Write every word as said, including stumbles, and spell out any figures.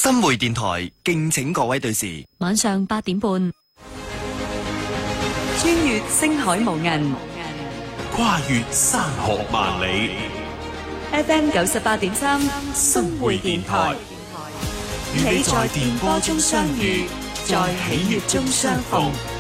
新會電台敬請各位對視。 晚上八點半，穿越星海無垠， 跨越山河萬里。 F M 九十八點三， 新會電台，與你在電波中相遇，在喜悅中相逢。